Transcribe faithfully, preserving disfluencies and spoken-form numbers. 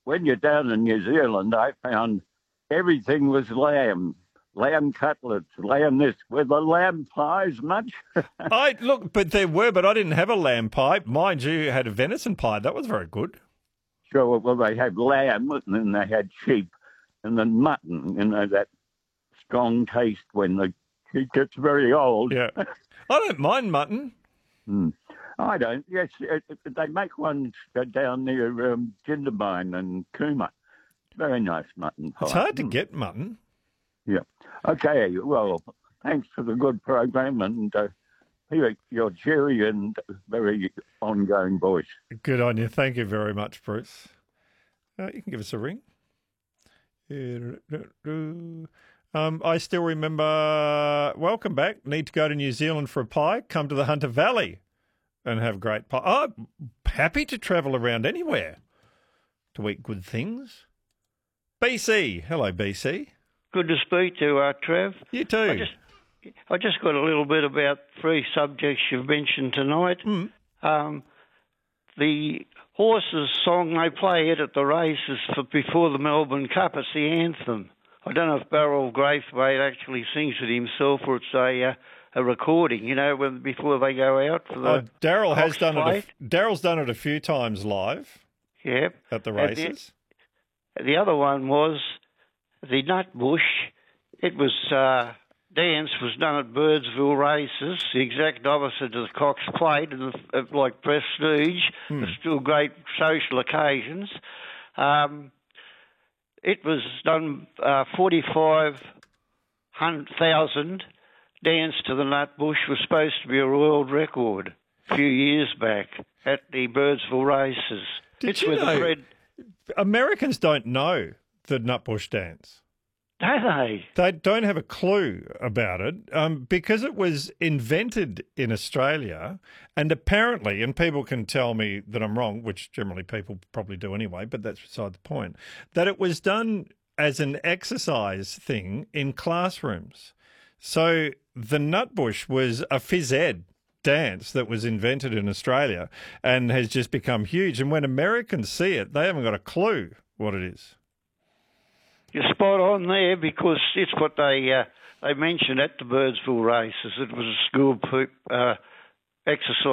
when you're down in New Zealand, I found everything was lamb. Lamb cutlets, lamb this. Were the lamb pies much? I look, but there were, but I didn't have a lamb pie. Mind you, had a venison pie. That was very good. Sure, well, they had lamb, and then they had sheep, and then mutton, you know, that strong taste when the it gets very old. Yeah. I don't mind mutton. Hmm. I don't. Yes, it, it, they make one down near um, Jindabyne and Cooma. Very nice mutton pie. It's hard to Hmm. get mutton. Yeah. Okay, well, thanks for the good program, and uh, your, your cheery and very ongoing voice. Good on you. Thank you very much, Bruce. Uh, you can give us a ring. Um, I still remember, welcome back. Need to go to New Zealand for a pie? Come to the Hunter Valley and have great pie. Oh, happy to travel around anywhere to eat good things. B C. Hello, B C. Good to speak to you, uh, Trev. You too. I just, I just got a little bit about three subjects you've mentioned tonight. Mm. Um, the horses' song, they play it at the races for before the Melbourne Cup. It's the anthem. I don't know if Beryl Braithwaite actually sings it himself or it's a uh, a recording, you know, when before they go out for the. Oh, Daryl has Cox done Plate. it. A, Daryl's done it a few times live. Yeah. At the And races. The, the other one was the Nutbush. It was uh, dance was done at Birdsville races, the exact opposite of the Cox Plate, and the, uh, like Prestige. Hmm. But still great social occasions. Um, it was done uh, forty-five thousand. Dance to the Nutbush was supposed to be a world record a few years back at the Birdsville races. Did it's you where know the bread. Americans don't know the Nutbush dance? Do they? They don't have a clue about it um, because it was invented in Australia and apparently, and people can tell me that I'm wrong, which generally people probably do anyway, but that's beside the point, that it was done as an exercise thing in classrooms. So the Nutbush was a phys ed dance that was invented in Australia and has just become huge. And when Americans see it, they haven't got a clue what it is. You're spot on there because it's what they uh, they mentioned at the Birdsville races. It was a school poop, uh, exercise